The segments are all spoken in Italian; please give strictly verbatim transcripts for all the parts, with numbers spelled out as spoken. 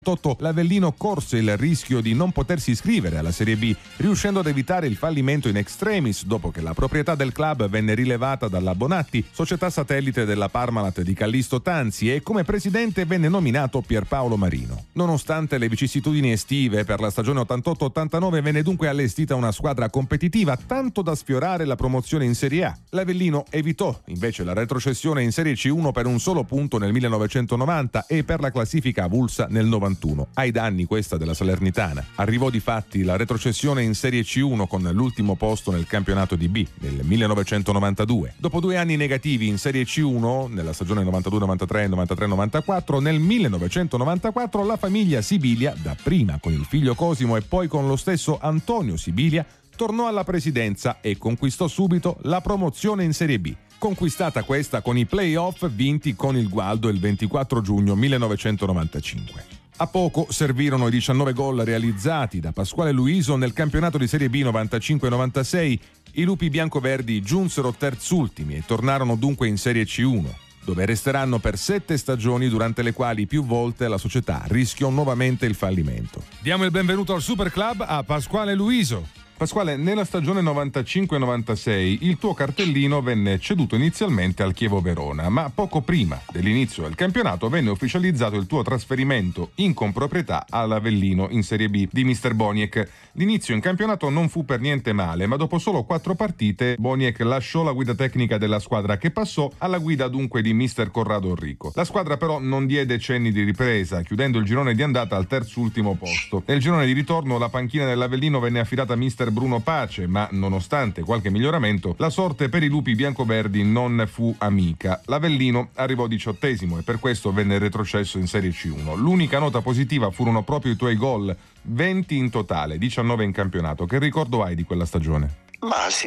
l'Avellino corse il rischio di non potersi iscrivere alla Serie B, riuscendo ad evitare il fallimento in extremis dopo che la proprietà del club venne rilevata dalla Bonatti, società satellite della Parmalat di Callisto Tanzi, e come presidente venne nominato Pierpaolo Marino. Nonostante le vicissitudini estive, per la stagione ottantotto ottantanove venne dunque allestita una squadra competitiva tanto da sfiorare la promozione in Serie A. L'Avellino evitò invece la retrocessione in Serie C uno per un solo punto nel millenovecentonovanta e per la classifica avulsa nel novantuno. Ai danni questa della Salernitana. Arrivò difatti la retrocessione in Serie C uno con l'ultimo posto nel campionato di B nel millenovecentonovantadue. Dopo due anni negativi in Serie C uno, nella stagione novantadue novantatré e novantatré novantaquattro, nel millenovecentonovantaquattro la famiglia Sibilia, dapprima con il figlio Cosimo e poi con lo stesso Antonio Sibilia, tornò alla presidenza e conquistò subito la promozione in Serie B. Conquistata questa con i play-off vinti con il Gualdo il ventiquattro giugno millenovecentonovantacinque. A poco servirono i diciannove gol realizzati da Pasquale Luiso nel campionato di Serie B novantacinque novantasei. I lupi biancoverdi giunsero terzultimi e tornarono dunque in Serie C uno, dove resteranno per sette stagioni, durante le quali più volte la società rischiò nuovamente il fallimento. Diamo il benvenuto al Super Club a Pasquale Luiso. Pasquale, nella stagione novantacinque novantasei il tuo cartellino venne ceduto inizialmente al Chievo Verona, ma poco prima dell'inizio del campionato venne ufficializzato il tuo trasferimento in comproprietà all'Avellino in Serie B di mister Boniek. L'inizio in campionato non fu per niente male, ma dopo solo quattro partite Boniek lasciò la guida tecnica della squadra, che passò alla guida dunque di mister Corrado Enrico. La squadra però non diede cenni di ripresa, chiudendo il girone di andata al terzultimo posto. Nel girone di ritorno la panchina dell'Avellino venne affidata a mister Bruno Pace, ma nonostante qualche miglioramento la sorte per i lupi biancoverdi non fu amica. L'Avellino arrivò diciottesimo e per questo venne retrocesso in Serie C uno. L'unica nota positiva furono proprio i tuoi gol, venti in totale, diciannove in campionato. Che ricordo hai di quella stagione? Ma sì,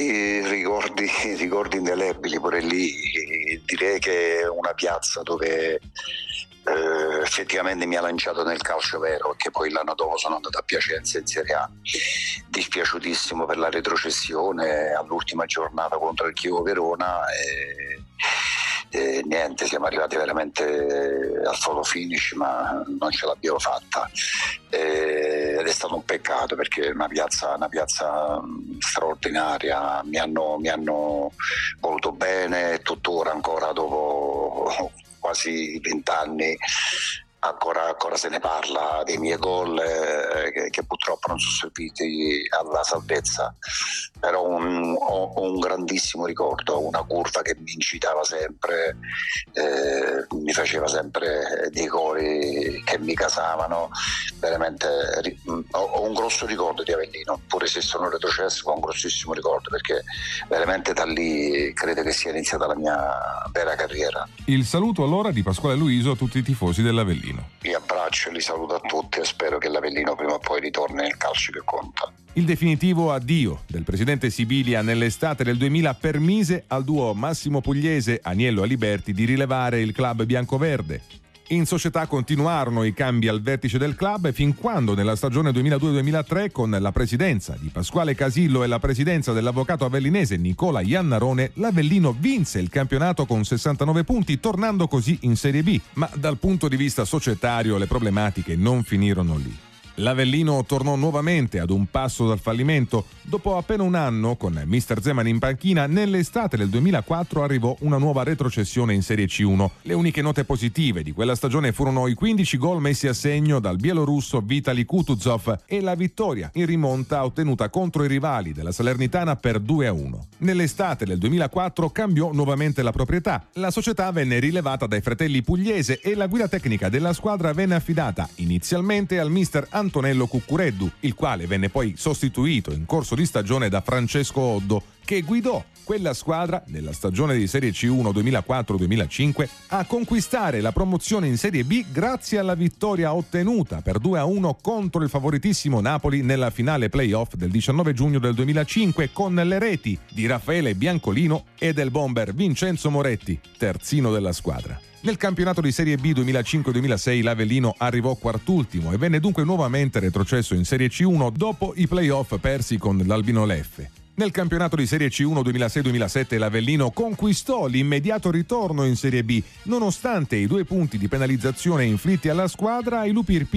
i ricordi, i ricordi indelebili pure lì. Direi che è una piazza dove eh, effettivamente mi ha lanciato nel calcio vero, perché poi l'anno dopo sono andato a Piacenza in Serie A, dispiaciutissimo per la retrocessione all'ultima giornata contro il Chievo Verona e, e niente, siamo arrivati veramente al photo finish, ma non ce l'abbiamo fatta e, ed è stato un peccato, perché è una piazza, una piazza straordinaria. Mi hanno, mi hanno voluto bene e tuttora, ancora dopo quasi vent'anni, ancora, ancora se ne parla dei miei gol eh, che, che purtroppo non sono serviti alla salvezza, però un, ho, ho un grandissimo ricordo, una curva che mi incitava sempre, eh, mi faceva sempre dei gol che mi casavano, veramente ho, ho un grosso ricordo di Avellino, pure se sono retrocesso ho un grossissimo ricordo, perché veramente da lì credo che sia iniziata la mia vera carriera. Il saluto allora di Pasquale Luiso a tutti i tifosi dell'Avellino. Li abbraccio e li saluto a tutti e spero che l'Avellino prima o poi ritorni nel calcio che conta. Il definitivo addio del presidente Sibilia nell'estate del duemila permise al duo Massimo Pugliese Aniello Aliberti di rilevare il club biancoverde. In società continuarono i cambi al vertice del club fin quando nella stagione duemiladue duemilatré, con la presidenza di Pasquale Casillo e la presidenza dell'avvocato avellinese Nicola Iannarone, l'Avellino vinse il campionato con sessantanove punti, tornando così in Serie B. Ma dal punto di vista societario le problematiche non finirono lì. L'Avellino tornò nuovamente ad un passo dal fallimento. Dopo appena un anno, con mister Zeman in panchina, nell'estate del duemilaquattro arrivò una nuova retrocessione in Serie C uno. Le uniche note positive di quella stagione furono i quindici gol messi a segno dal bielorusso Vitali Kutuzov e la vittoria in rimonta ottenuta contro i rivali della Salernitana per due a uno. Nell'estate del duemilaquattro cambiò nuovamente la proprietà. La società venne rilevata dai fratelli Pugliese e la guida tecnica della squadra venne affidata inizialmente al mister Antonello Cuccureddu, il quale venne poi sostituito in corso di stagione da Francesco Oddo, che guidò quella squadra nella stagione di Serie C uno duemilaquattro duemilacinque a conquistare la promozione in Serie B grazie alla vittoria ottenuta per due a uno contro il favoritissimo Napoli nella finale playoff del diciannove giugno del duemilacinque, con le reti di Raffaele Biancolino e del bomber Vincenzo Moretti, terzino della squadra. Nel campionato di Serie B duemilacinque duemilasei l'Avellino arrivò quartultimo e venne dunque nuovamente retrocesso in Serie C uno dopo i play-off persi con l'Albino Leffe. Nel campionato di Serie C uno duemilasei duemilasette l'Avellino conquistò l'immediato ritorno in Serie B. Nonostante i due punti di penalizzazione inflitti alla squadra, i Lupi Irpini